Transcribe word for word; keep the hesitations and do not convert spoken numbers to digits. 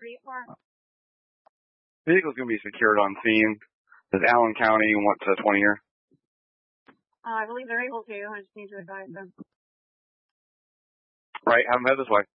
three for? Vehicle's going to be secured on scene. Does Allen County want to twenty year? Uh, I believe they're able to. I just need to advise them. Right, have them head this way.